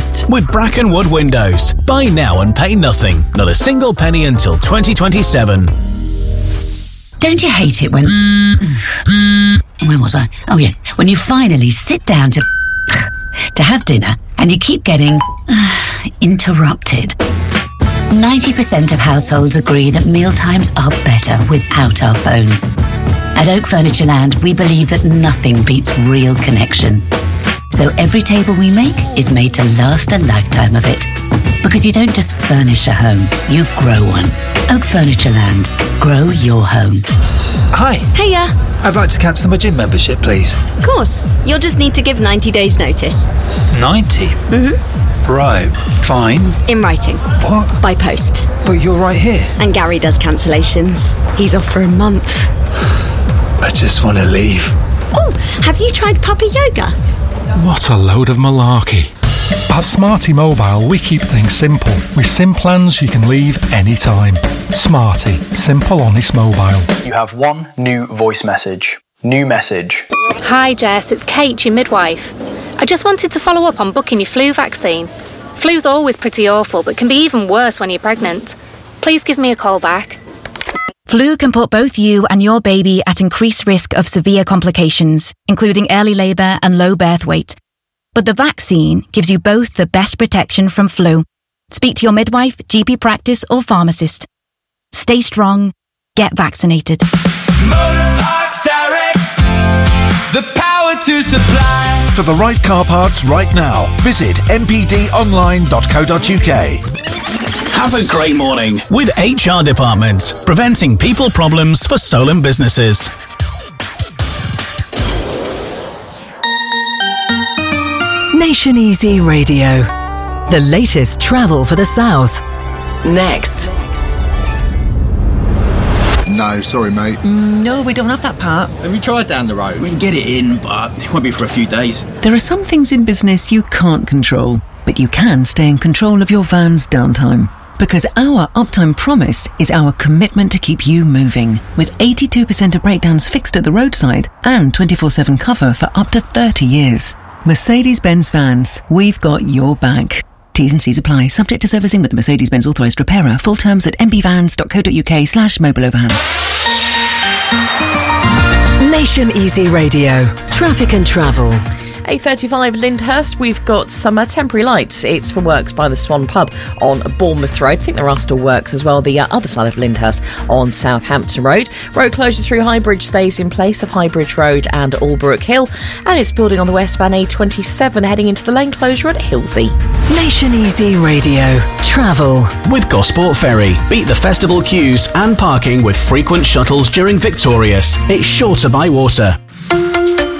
first. With Brackenwood Windows. Buy now and pay nothing. Not a single penny until 2027. Don't you hate it when... When was I? Oh yeah, when you finally sit down to have dinner and you keep getting interrupted. 90% of households agree that mealtimes are better without our phones. At Oak Furnitureland, we believe that nothing beats real connection. So every table we make is made to last a lifetime of it. Because you don't just furnish a home, you grow one. Oak Furnitureland. Grow your home. Hi. Hiya. I'd like to cancel my gym membership, please. Of course. You'll just need to give 90 days notice. 90? Mm-hmm. Right, fine. In writing. What? By post. But you're right here. And Gary does cancellations. He's off for a month. I just want to leave. Oh, have you tried puppy yoga? What a load of malarkey. At Smarty Mobile, we keep things simple. With SIM plans you can leave anytime. Smarty. Simple, honest mobile. You have one new voice message. New message. Hi Jess, it's Kate, your midwife. I just wanted to follow up on booking your flu vaccine. Flu's always pretty awful, but can be even worse when you're pregnant. Please give me a call back. Flu can put both you and your baby at increased risk of severe complications, including early labour and low birth weight. But the vaccine gives you both the best protection from flu. Speak to your midwife, GP practice or pharmacist. Stay strong. Get vaccinated. Motor Parts Direct. The power to supply. For the right car parts right now, visit npdonline.co.uk. Have a great morning with HR Department, preventing people problems for Solent businesses. Nation Easy Radio. The latest travel for the South. Next. No, sorry, mate. No, we don't have that part. Have you tried down the road? We can get it in, but it won't be for a few days. There are some things in business you can't control, but you can stay in control of your van's downtime. Because our uptime promise is our commitment to keep you moving, with 82% of breakdowns fixed at the roadside and 24/7 cover for up to 30 years. Mercedes-Benz Vans, we've got your back. T's and C's apply, subject to servicing with the Mercedes-Benz authorised repairer. Full terms at mbvans.co.uk/mobileoverhand. Nation Easy Radio. Traffic and travel. 8:35 Lyndhurst, we've got some temporary lights. It's for works by the Swan Pub on Bournemouth Road. I think there are still works as well, the other side of Lyndhurst on Southampton Road. Road closure through Highbridge stays in place of Highbridge Road and Albrook Hill. And it's building on the westbound A27 heading into the lane closure at Hilsey. Nation Easy Radio. Travel. With Gosport Ferry. Beat the festival queues and parking with frequent shuttles during Victorious. It's shorter by water.